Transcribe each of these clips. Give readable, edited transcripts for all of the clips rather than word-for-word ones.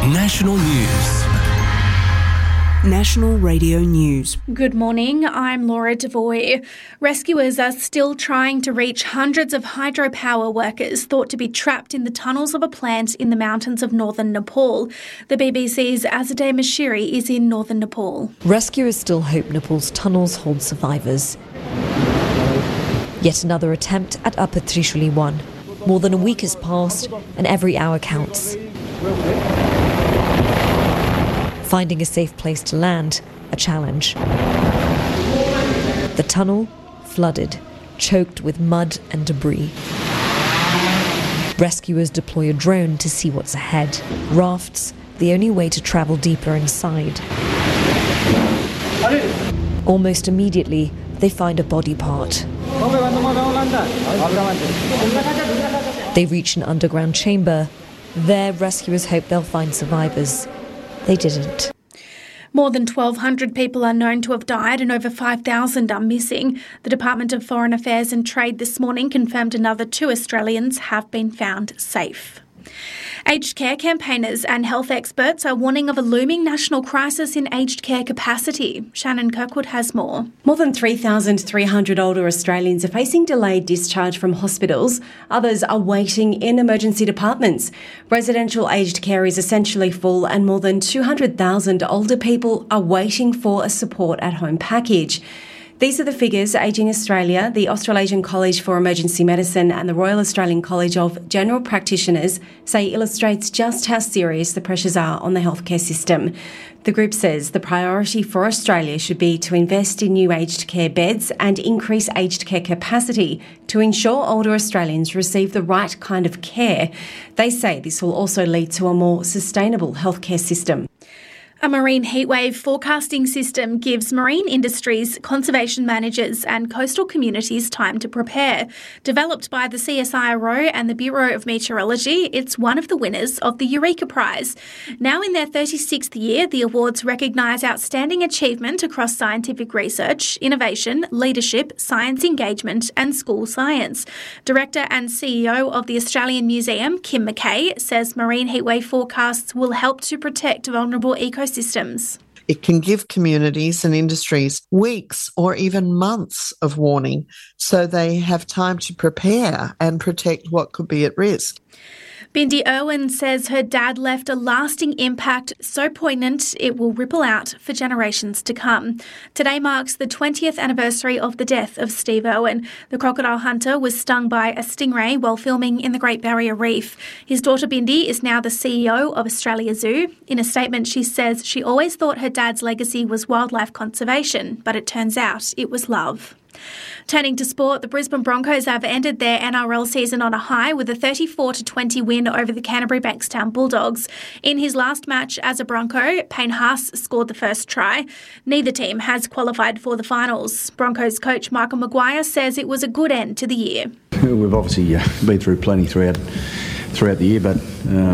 National News. National Radio News. Good morning, I'm Laura Devoy. Rescuers are still trying to reach hundreds of hydropower workers thought to be trapped in the tunnels of a plant in the mountains of northern Nepal. The BBC's Azadeh Mashiri is in northern Nepal. Rescuers still hope Nepal's tunnels hold survivors. Yet another attempt at Upper Trishuli 1. More than a week has passed and every hour counts. Finding a safe place to land, a challenge. The tunnel, flooded, choked with mud and debris. Rescuers deploy a drone to see what's ahead. Rafts, the only way to travel deeper inside. Almost immediately, they find a body part. They reach an underground chamber. There, rescuers hope they'll find survivors. They didn't. More than 1,200 people are known to have died and over 5,000 are missing. The Department of Foreign Affairs and Trade this morning confirmed another 2 Australians have been found safe. Aged care campaigners and health experts are warning of a looming national crisis in aged care capacity. Shannon Kirkwood has more. More than 3,300 older Australians are facing delayed discharge from hospitals. Others are waiting in emergency departments. Residential aged care is essentially full and more than 200,000 older people are waiting for a support at home package. These are the figures Ageing Australia, the Australasian College for Emergency Medicine and the Royal Australian College of General Practitioners say illustrates just how serious the pressures are on the healthcare system. The group says the priority for Australia should be to invest in new aged care beds and increase aged care capacity to ensure older Australians receive the right kind of care. They say this will also lead to a more sustainable healthcare system. A marine heatwave forecasting system gives marine industries, conservation managers and coastal communities time to prepare. Developed by the CSIRO and the Bureau of Meteorology, it's one of the winners of the Eureka Prize. Now in their 36th year, the awards recognise outstanding achievement across scientific research, innovation, leadership, science engagement and school science. Director and CEO of the Australian Museum, Kim McKay, says marine heatwave forecasts will help to protect vulnerable ecosystems. It can give communities and industries weeks or even months of warning so they have time to prepare and protect what could be at risk. Bindi Irwin says her dad left a lasting impact so poignant it will ripple out for generations to come. Today marks the 20th anniversary of the death of Steve Irwin. The crocodile hunter was stung by a stingray while filming in the Great Barrier Reef. His daughter Bindi is now the CEO of Australia Zoo. In a statement, she says she always thought her dad's legacy was wildlife conservation, but it turns out it was love. Turning to sport, the Brisbane Broncos have ended their NRL season on a high with a 34-20 win over the Canterbury Bankstown Bulldogs. In his last match as a Bronco, Payne Haas scored the first try. Neither team has qualified for the finals. Broncos coach Michael Maguire says it was a good end to the year. We've obviously been through plenty throughout the year, but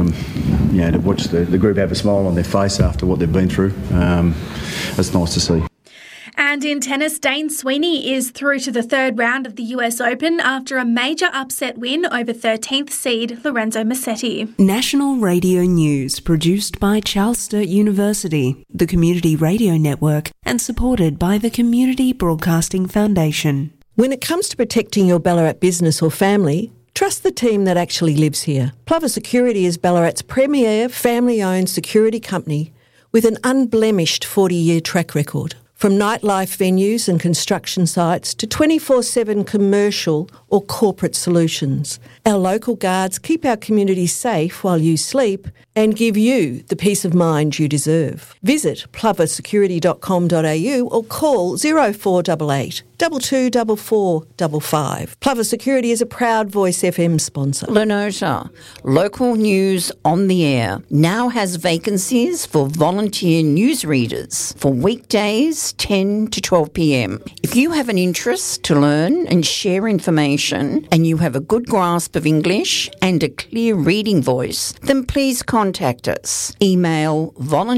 to watch the group have a smile on their face after what they've been through, that's nice to see. And in tennis, Dane Sweeney is through to the third round of the US Open after a major upset win over 13th seed Lorenzo Musetti. National Radio News, produced by Charles Sturt University, the Community Radio Network, and supported by the Community Broadcasting Foundation. When it comes to protecting your Ballarat business or family, trust the team that actually lives here. Plover Security is Ballarat's premier family-owned security company with an unblemished 40-year track record. From nightlife venues and construction sites to 24/7 commercial or corporate solutions, our local guards keep our community safe while you sleep and give you the peace of mind you deserve. Visit ploversecurity.com.au or call 0488 224455. Plover Security is a proud Voice FM sponsor. Lenota, local news on the air, now has vacancies for volunteer newsreaders for weekdays 10 to 12 p.m. If you have an interest to learn and share information information and you have a good grasp of English and a clear reading voice, then please contact us. Email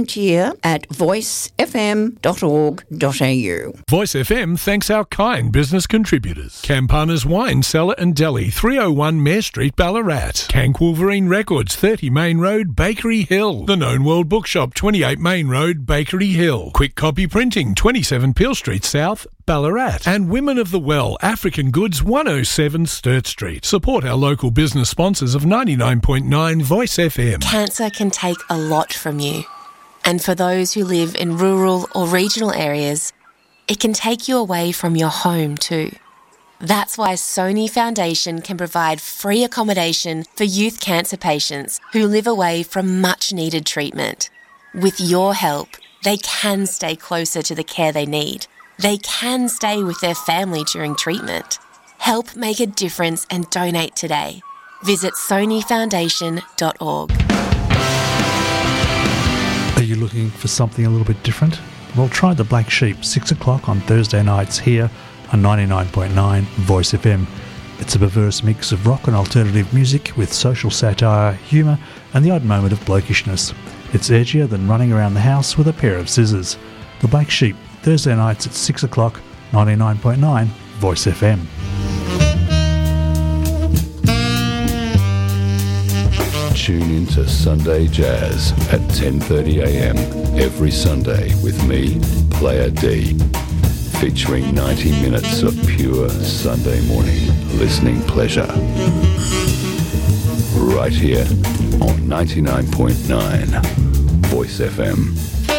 volunteer@voicefm.org.au. Voice FM thanks our kind business contributors. Campana's Wine Cellar and Deli, 301 Mare Street, Ballarat. Cank Wolverine Records, 30 Main Road, Bakery Hill. The Known World Bookshop, 28 Main Road, Bakery Hill. Quick Copy Printing, 27 Peel Street South, Ballarat. And Women of the Well, African Goods, 107 Sturt Street. Support our local business sponsors of 99.9 Voice FM. Cancer can take a lot from you. And for those who live in rural or regional areas, it can take you away from your home too. That's why Sony Foundation can provide free accommodation for youth cancer patients who live away from much needed treatment. With your help, they can stay closer to the care they need. They can stay with their family during treatment. Help make a difference and donate today. Visit sonyfoundation.org. Are you looking for something a little bit different? Well, try The Black Sheep, 6 o'clock on Thursday nights here on 99.9 Voice FM. It's a perverse mix of rock and alternative music with social satire, humour and the odd moment of blokishness. It's edgier than running around the house with a pair of scissors. The Black Sheep, Thursday nights at 6 o'clock, 99.9 Voice FM. Tune into Sunday Jazz at 10:30am every Sunday with me, Player D, featuring 90 minutes of pure Sunday morning listening pleasure. Right here on 99.9 Voice FM.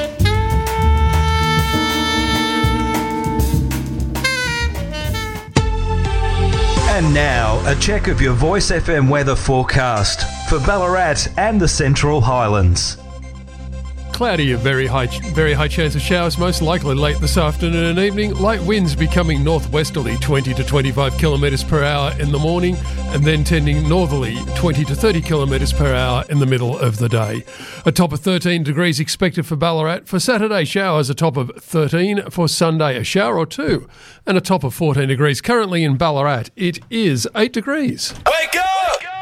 And now, a check of your Voice FM weather forecast for Ballarat and the Central Highlands. Cloudy, a very high chance of showers, most likely late this afternoon and evening. Light winds becoming northwesterly, 20 to 25 kilometres per hour in the morning, and then tending northerly, 20 to 30 kilometres per hour in the middle of the day. A top of 13 degrees expected for Ballarat. For Saturday, showers, a top of 13. For Sunday, a shower or two, and a top of 14 degrees. Currently in Ballarat, it is 8 degrees. Wake up!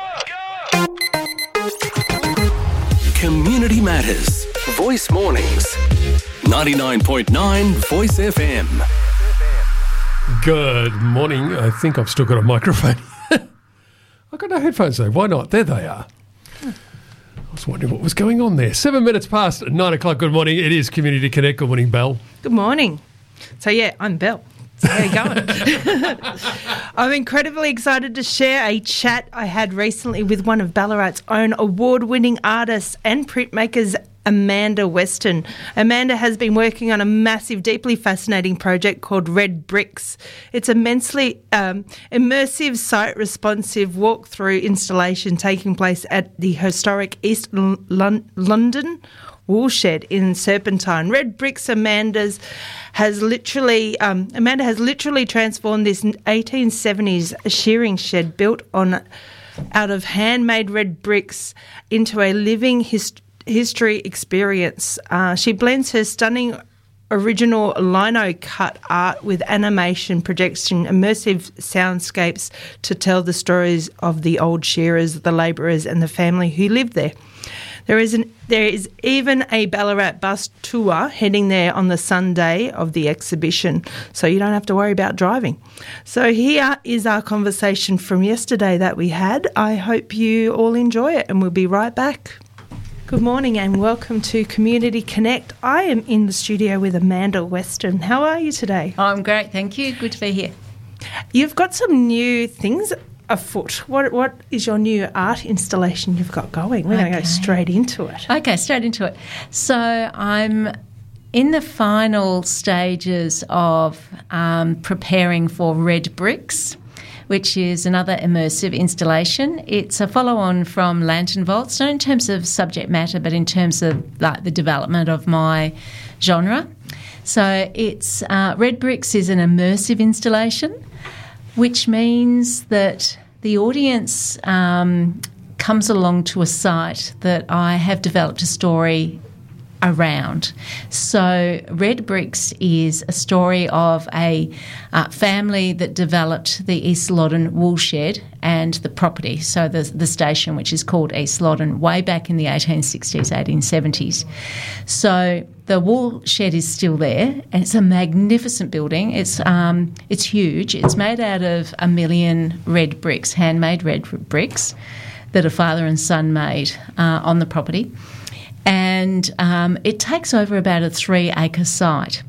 Community Matters. Voice Mornings. 99.9 Voice FM. Good morning. I think I've still got a microphone. I've got no headphones though. Why not? There they are. I was wondering what was going on there. 7 minutes past 9 o'clock. Good morning. It is Community Connect. Good morning, Belle. Good morning. So yeah, I'm Belle. So how are you going? I'm incredibly excited to share a chat I had recently with one of Ballarat's own award-winning artists and printmakers, Amanda Weston. Amanda has been working on a massive, deeply fascinating project called Red Bricks. It's immensely immersive, site-responsive walkthrough installation taking place at the historic East London Woolshed in Serpentine. Red Bricks Amanda has literally transformed this 1870s shearing shed built out of handmade red bricks into a living history experience. She blends her stunning original lino cut art with animation, projection, immersive soundscapes to tell the stories of the old shearers, the labourers and the family who lived there. There is even a Ballarat bus tour heading there on the Sunday of the exhibition, so you don't have to worry about driving. So here is our conversation from yesterday that we had. I hope you all enjoy it, and we'll be right back. Good morning and welcome to Community Connect. I am in the studio with Amanda Weston. How are you today? I'm great, thank you. Good to be here. You've got some new things afoot. What is your new art installation you've got going? We're going to go straight into it. Okay, straight into it. So I'm in the final stages of preparing for Red Bricks, which is another immersive installation. It's a follow-on from Lantern Vaults, not in terms of subject matter, but in terms of like the development of my genre. So it's Red Bricks is an immersive installation, which means that the audience comes along to a site that I have developed a story around. So Red Bricks is a story of a family that developed the East Loddon woolshed and the property, so the station, which is called East Loddon, way back in the 1860s, 1870s. So the woolshed is still there, and it's a magnificent building. It's huge. It's made out of 1 million red bricks, handmade red bricks that a father and son made on the property. And it takes over about a 3-acre site.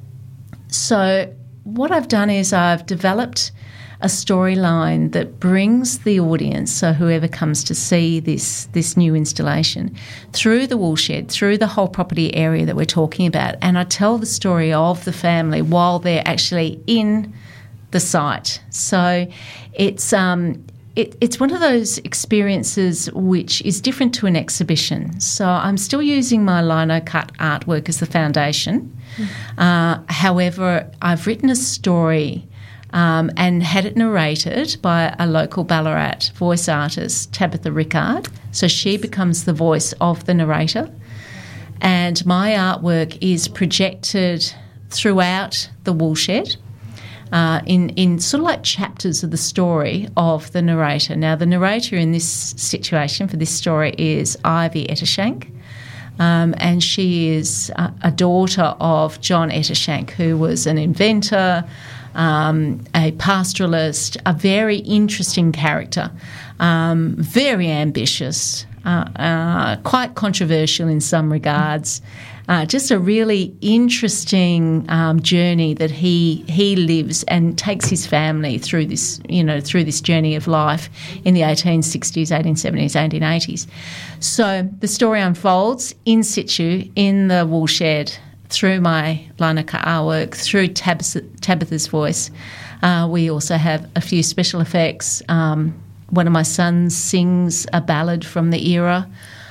So what I've done is I've developed a storyline that brings the audience, so whoever comes to see this new installation, through the woolshed, through the whole property area that we're talking about, and I tell the story of the family while they're actually in the site. So it's one of those experiences which is different to an exhibition. So I'm still using my lino cut artwork as the foundation. However, I've written a story and had it narrated by a local Ballarat voice artist, Tabitha Rickard. So she becomes the voice of the narrator. And my artwork is projected throughout the woolshed. In sort of like chapters of the story of the narrator. Now, the narrator in this situation for this story is Ivy Ettershank, and she is a daughter of John Ettershank, who was an inventor, a pastoralist, a very interesting character, very ambitious, quite controversial in some regards. Just a really interesting journey that he lives and takes his family through this journey of life in the 1860s, 1870s, 1880s. So the story unfolds in situ in the woolshed through my lino cut artwork, through Tabitha's voice. We also have a few special effects. One of my sons sings a ballad from the era.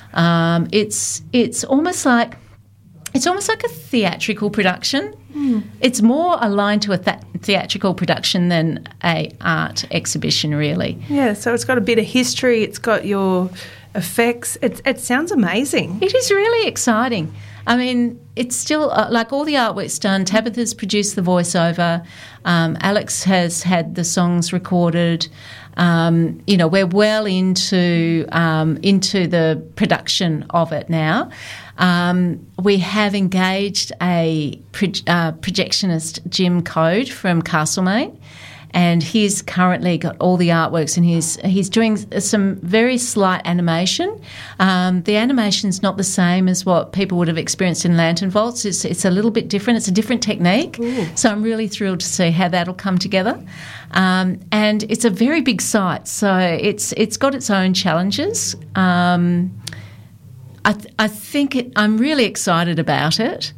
It's almost like a theatrical production. It's more aligned to a theatrical production than a art exhibition, really. Yeah, so it's got a bit of history. It's got your effects. It sounds amazing. It is really exciting. I mean, it's still, like all the artwork's done. Tabitha's produced the voiceover. Alex has had the songs recorded. We're well into the production of it now. We have engaged a projectionist, Jim Code from Castlemaine, and he's currently got all the artworks, and he's doing some very slight animation. The animation's not the same as what people would have experienced in Lantern Vaults. It's a little bit different. It's a different technique. Ooh. So I'm really thrilled to see how that'll come together. And it's a very big site, so it's got its own challenges. I think I'm really excited about it.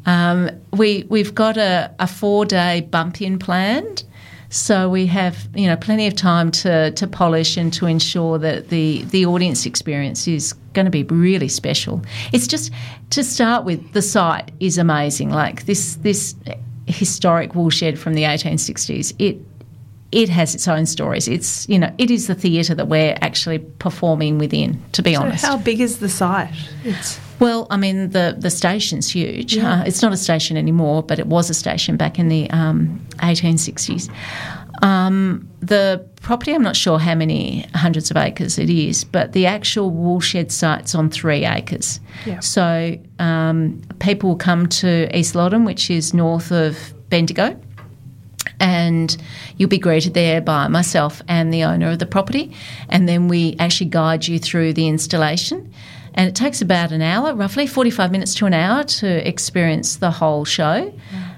We've got a 4-day bump-in planned, so we have plenty of time to polish and to ensure that the audience experience is going to be really special. It's just, to start with, the site is amazing. Like this historic woolshed from the 1860s, it has its own stories. It's it is the theatre that we're actually performing within, to be honest. How big is the site? Well, I mean, the station's huge. Yeah. It's not a station anymore, but it was a station back in the 1860s. The property, I'm not sure how many hundreds of acres it is, but the actual woolshed site's on 3 acres. Yeah. So people will come to East Loddon, which is north of Bendigo, and you'll be greeted there by myself and the owner of the property, and then we actually guide you through the installation. And it takes about an hour, roughly 45 minutes to an hour, to experience the whole show.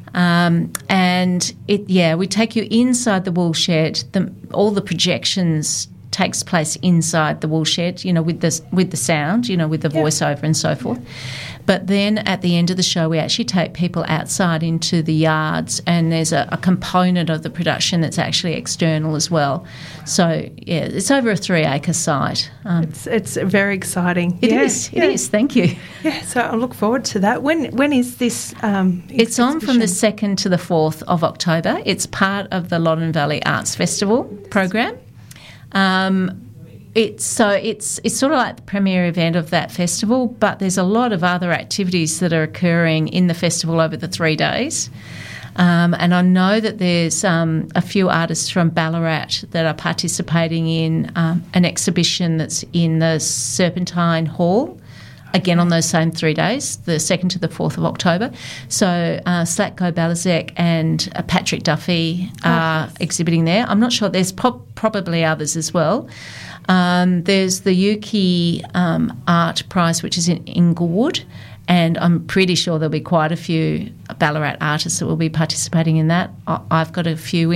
And we take you inside the woolshed. All the projections takes place inside the woolshed, with the sound, with the voiceover and so forth. But then at the end of the show, we actually take people outside into the yards, and there's a component of the production that's actually external as well. So, yeah, it's over a 3-acre site. It's very exciting. It is. Thank you. Yeah, so I look forward to that. When is this It's on from the 2nd to the 4th of October. It's part of the Loddon Valley Arts Festival program. It's sort of like the premier event of that festival, but there's a lot of other activities that are occurring in the festival over the 3 days. And I know that there's a few artists from Ballarat that are participating in an exhibition that's in the Serpentine Hall, again on those same 3 days, the 2nd to the 4th of October. So Slatko Balazek and Patrick Duffy are exhibiting there. I'm not sure. There's probably others as well. There's the Yuki Art Prize, which is in Inglewood, and I'm pretty sure there'll be quite a few Ballarat artists that will be participating in that. I've got a few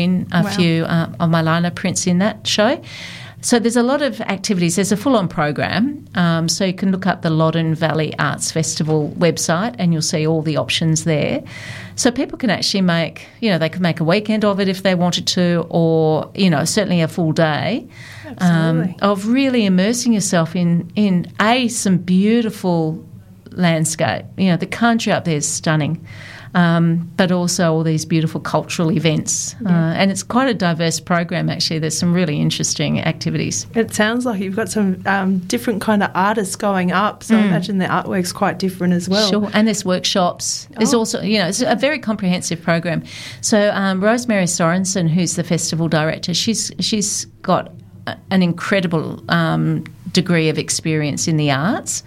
of my liner prints in that show. So there's a lot of activities. There's a full-on program. So you can look up the Loddon Valley Arts Festival website and you'll see all the options there. So people can actually they could make a weekend of it if they wanted to, or, certainly a full day of really immersing yourself in some beautiful landscape. The country up there is stunning. But also all these beautiful cultural events. And it's quite a diverse program, actually. There's some really interesting activities. It sounds like you've got some different kind of artists going up, so I imagine the artwork's quite different as well. Sure, and there's workshops. There's also, it's a very comprehensive program. So Rosemary Sorensen, who's the festival director, she's got an incredible degree of experience in the arts,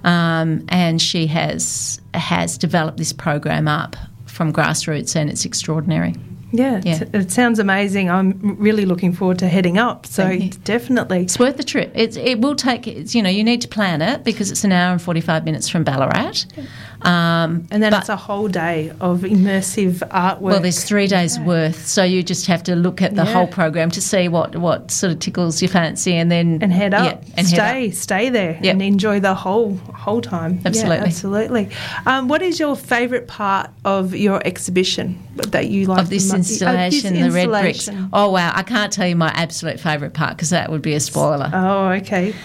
and she has developed this program up from grassroots, and it's extraordinary. Yeah. It sounds amazing. I'm really looking forward to heading up. So definitely, it's worth the trip. It will take. You need to plan it because it's an hour and 45 minutes from Ballarat. And then it's a whole day of immersive artwork. Well, there's 3 days worth, so you just have to look at the whole program to see what sort of tickles your fancy, and then head up. Stay there and enjoy the whole time. Absolutely, absolutely. What is your favourite part of your exhibition that you like? Of this installation, the red bricks. Oh wow, I can't tell you my absolute favourite part because that would be a spoiler. Oh, okay.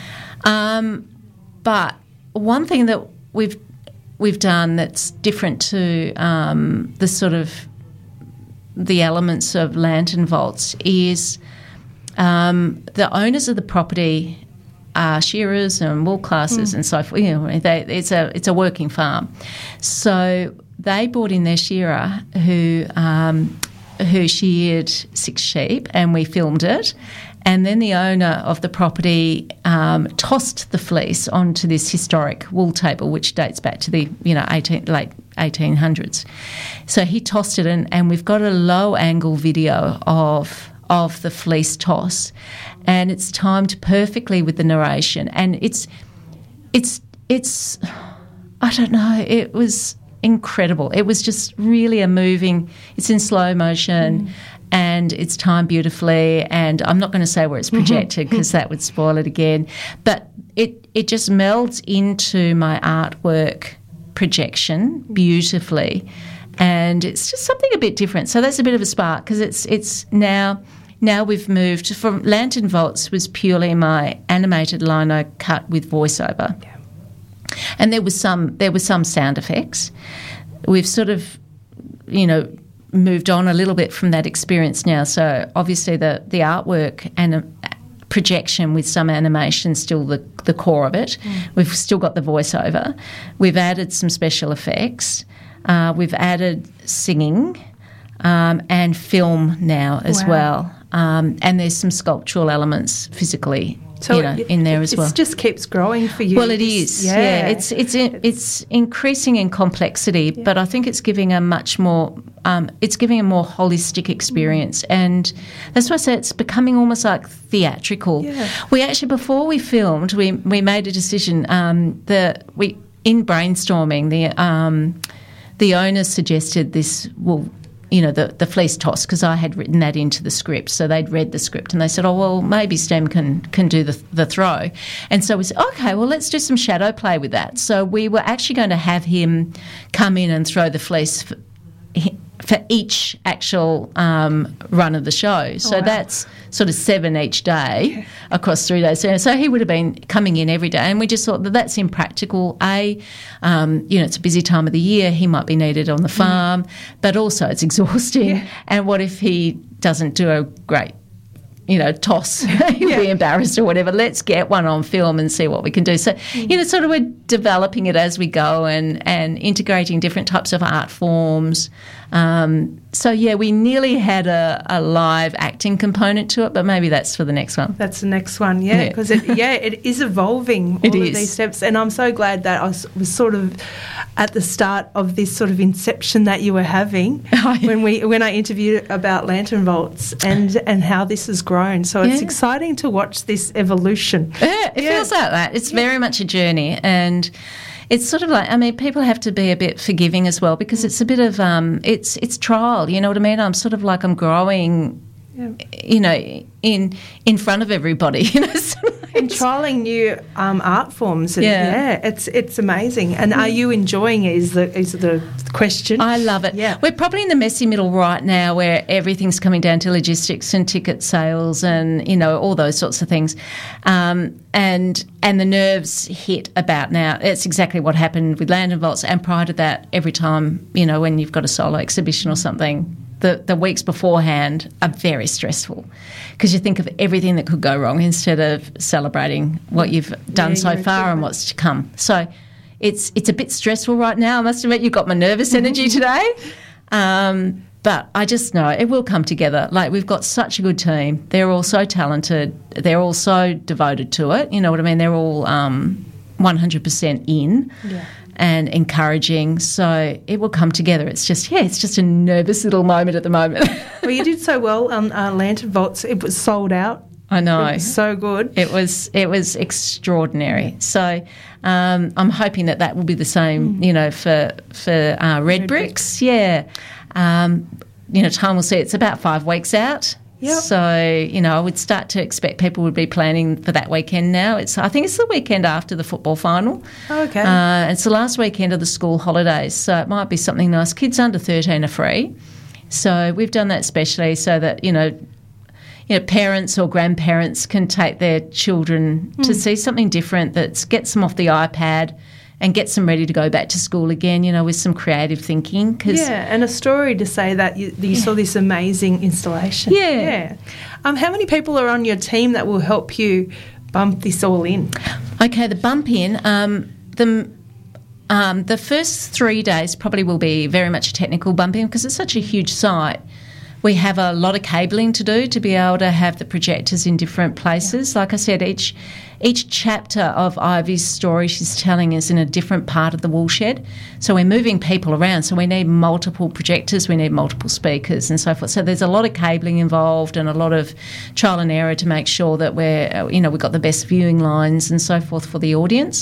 But one thing that we've done that's different to the sort of the elements of lantern vaults is the owners of the property are shearers and wool classers and so forth. It's a working farm, so they brought in their shearer who sheared 6 sheep, and we filmed it. And then the owner of the property tossed the fleece onto this historic wool table, which dates back to the late 1800s. So he tossed it, and we've got a low angle video of the fleece toss, and it's timed perfectly with the narration. And it's I don't know, it was incredible. It was just really a moving. It's in slow motion. And it's timed beautifully, and I'm not going to say where it's projected because that would spoil it again, but it just melds into my artwork projection beautifully, and it's just something a bit different. So that's a bit of a spark because it's now we've moved from Lantern Vaults was purely my animated lino cut with voiceover, and there was some sound effects. We've sort of moved on a little bit from that experience now. So obviously the artwork and projection with some animation still the core of it. We've still got the voiceover. We've added some special effects. We've added singing and film now as well. And there's some sculptural elements physically in there as well. It just keeps growing for you. Well, it is. Yeah. It's increasing in complexity, but I think it's giving a much more it's giving a more holistic experience, and that's why I say it's becoming almost like theatrical. Yeah. We actually, before we filmed, we made a decision in brainstorming the owners suggested this the fleece toss, because I had written that into the script. So they'd read the script and they said, oh, well, maybe Stem can do the throw. And so we said, okay, well, let's do some shadow play with that. So we were actually going to have him come in and throw the fleece for each actual run of the show. So that's sort of 7 each day across 3 days. So he would have been coming in every day, and we just thought that's impractical. It's a busy time of the year. He might be needed on the farm, but also it's exhausting. Yeah. And what if he doesn't do a great toss. You'll be embarrassed or whatever. Let's get one on film and see what we can do. So, sort of we're developing it as we go and integrating different types of art forms. We nearly had a live acting component to it, but maybe that's for the next one. That's the next one, because it is evolving, all of these steps. And I'm so glad that I was sort of at the start of this sort of inception that you were having when I interviewed about Lantern Vaults and how this has grown. So it's exciting to watch this evolution. Yeah, it feels like that. It's very much a journey, and it's sort of like, people have to be a bit forgiving as well, because it's a bit of, it's trial, you know what I mean? I'm sort of like I'm growing, in front of everybody, and trialling new art forms. And it's amazing. And are you enjoying it is the question. I love it. Yeah. We're probably in the messy middle right now where everything's coming down to logistics and ticket sales and, all those sorts of things. And the nerves hit about now. It's exactly what happened with Lantern Vaults, and prior to that, every time, when you've got a solo exhibition or something, the weeks beforehand are very stressful because you think of everything that could go wrong instead of celebrating what you've done so far and what's to come. So it's a bit stressful right now. I must admit, you've got my nervous energy today. But I just know it will come together. Like, we've got such a good team. They're all so talented. They're all so devoted to it. You know what I mean? They're all 100% in. Yeah. And encouraging, so it will come together. It's just a nervous little moment at the moment. Well, you did so well on Lantern Vaults. It was sold out. I know. It was so good. It was extraordinary. So I'm hoping that will be the same, for Red Bricks. Yeah. Time will see. It's about 5 weeks out. Yep. So, I would start to expect people would be planning for that weekend now. I think it's the weekend after the football final. Oh, okay. It's the last weekend of the school holidays, so it might be something nice. Kids under 13 are free. So we've done that specially so that, parents or grandparents can take their children to see something different that gets them off the iPad and gets them ready to go back to school again, with some creative thinking. And a story to say that you saw this amazing installation. Yeah. How many people are on your team that will help you bump this all in? Okay, the bump in, the first 3 days probably will be very much a technical bump in because it's such a huge site. We have a lot of cabling to do to be able to have the projectors in different places. Like I said, each chapter of Ivy's story she's telling is in a different part of the woolshed. So we're moving people around. So we need multiple projectors, we need multiple speakers and so forth. So there's a lot of cabling involved and a lot of trial and error to make sure that we've got the best viewing lines and so forth for the audience.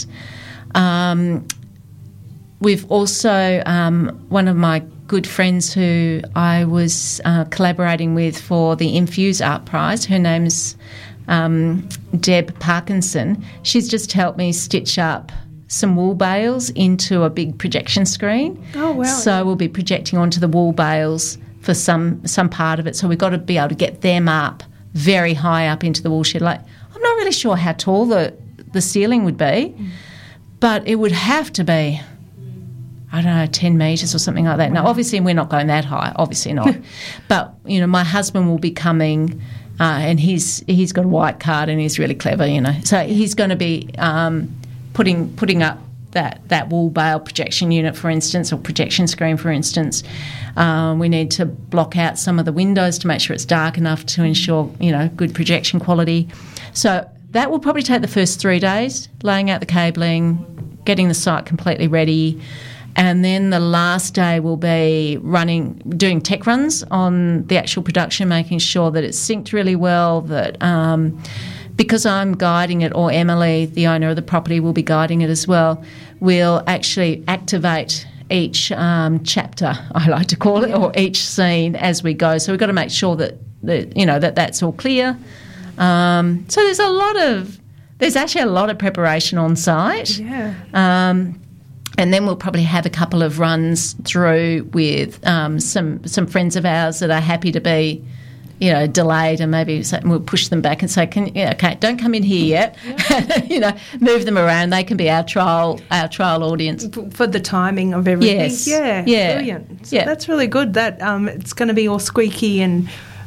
We've also, one of my good friends who I was collaborating with for the Infuse Art Prize, her name's Deb Parkinson. She's just helped me stitch up some wool bales into a big projection screen. Oh, wow. So we'll be projecting onto the wool bales for some part of it. So we've got to be able to get them up very high up into the woolshed. Like, I'm not really sure how tall the ceiling would be, but it would have to be, 10 metres or something like that. Wow. Now, obviously, we're not going that high. Obviously not. But, my husband will be coming and he's got a white card and he's really clever, So he's going to be putting up that wool bale projection unit, for instance, or projection screen, for instance. We need to block out some of the windows to make sure it's dark enough to ensure, good projection quality. So that will probably take the first 3 days, laying out the cabling, getting the site completely ready. And then the last day will be doing tech runs on the actual production, making sure that it's synced really well, that because I'm guiding it, or Emily, the owner of the property, will be guiding it as well, we'll actually activate each chapter, I like to call it, or each scene as we go. So we've got to make sure that that's all clear. So there's actually a lot of preparation on site. Yeah. And then we'll probably have a couple of runs through with some friends of ours that are happy to be, delayed, and maybe we'll push them back and say, don't come in here yet. Move them around. They can be our trial audience for the timing of everything. Yes. Yeah. Brilliant. So that's really good. That it's going to be all squeaky and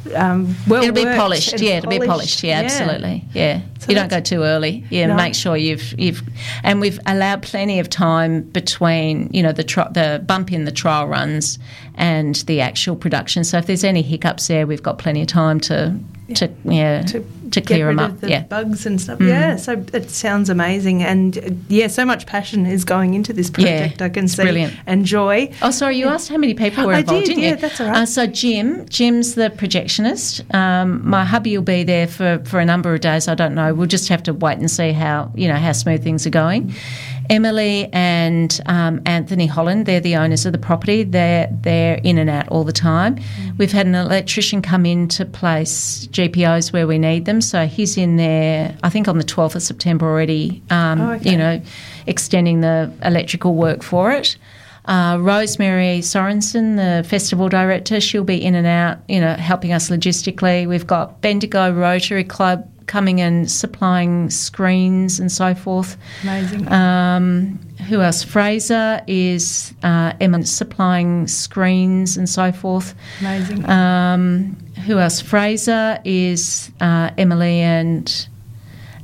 well. It'll be polished. Yeah, it'll be polished. Yeah, absolutely. Yeah, so you don't go too early. Yeah, no. Make sure you've and we've allowed plenty of time between the bump in the trial runs and the actual production. So if there's any hiccups there, we've got plenty of time to clear them up. Get rid of the bugs and stuff. Yeah, so it sounds amazing. And, so much passion is going into this project. I can see. Brilliant. And joy. Oh, sorry, you asked how many people were involved, didn't you? Yeah, that's all right. So Jim's the projectionist. My hubby will be there for a number of days. I don't know. We'll just have to wait and see how smooth things are going. Emily and Anthony Holland, they're the owners of the property. They're in and out all the time. We've had an electrician come in to place GPOs where we need them. So he's in there, I think, on the 12th of September already, extending the electrical work for it. Rosemary Sorensen, the festival director, she'll be in and out, helping us logistically. We've got Bendigo Rotary Club coming and supplying screens and so forth. Amazing. Who else? Fraser is Emma supplying screens and so forth. Amazing. Who else? Fraser is Emily and